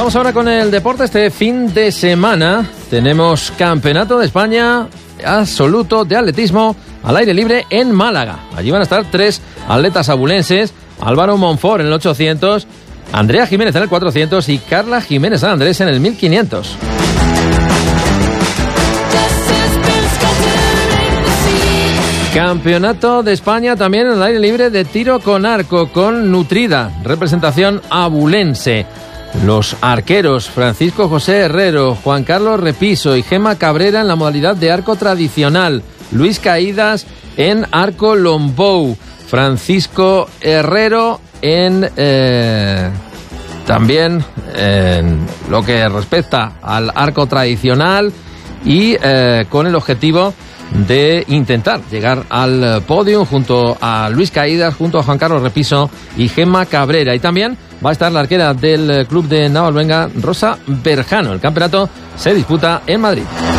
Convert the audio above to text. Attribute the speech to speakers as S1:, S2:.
S1: Vamos ahora con el deporte. Este fin de semana tenemos Campeonato de España absoluto de atletismo al aire libre en Málaga. Allí van a estar 3 atletas abulenses: Álvaro Monfort en el 800, Andrea Jiménez en el 400 y Carla Jiménez San Andrés en el 1500. Campeonato de España también en el aire libre de tiro con arco, con nutrida representación abulense. Los arqueros Francisco José Herrero, Juan Carlos Repiso y Gemma Cabrera en la modalidad de arco tradicional. Luis Caídas en arco longbow. Francisco Herrero en también en lo que respecta al arco tradicional y con el objetivo de intentar llegar al podio junto a Luis Caídas, junto a Juan Carlos Repiso y Gemma Cabrera. Y también va a estar la arquera del club de Navalvenga, Rosa Berjano. El campeonato se disputa en Madrid.